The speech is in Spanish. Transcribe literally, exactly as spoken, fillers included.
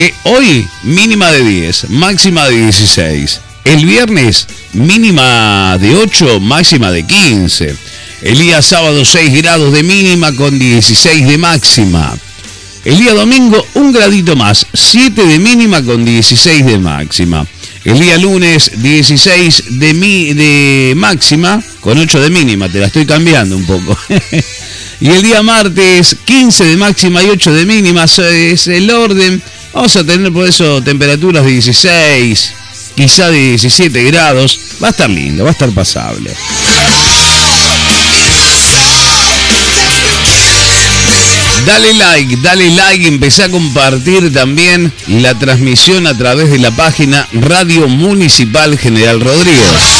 Eh, hoy mínima de diez, máxima de dieciséis. El viernes mínima de ocho, máxima de quince. El día sábado seis grados de mínima con dieciséis de máxima. El día domingo un gradito más, siete de mínima con dieciséis de máxima. El día lunes dieciséis de, mi, de máxima con ocho de mínima, te la estoy cambiando un poco. Y el día martes quince de máxima y ocho de mínima, es el orden. Vamos a tener por eso temperaturas de dieciséis, quizá de diecisiete grados. Va a estar lindo, va a estar pasable. Dale like, dale like, empecé a compartir también la transmisión a través de la página Radio Municipal General Rodríguez.